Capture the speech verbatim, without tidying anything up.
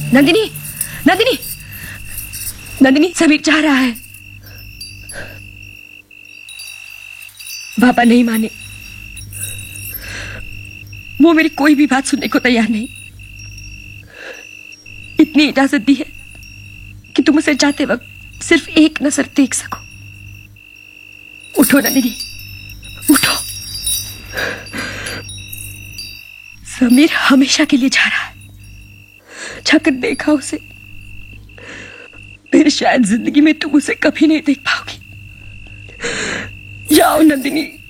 नंदिनी, नंदिनी, नंदिनी, समीर जा रहा है। पापा नहीं माने, वो मेरी कोई भी बात सुनने को तैयार नहीं। इतनी इजाजत दी है कि तुम उसे जाते वक्त सिर्फ एक नजर देख सको। उठो नंदिनी, उठो। समीर हमेशा के लिए जा रहा है। जाकर देखा उसे, फिर शायद जिंदगी में तुम उसे कभी नहीं देख पाओगी। जाओ नंदिनी।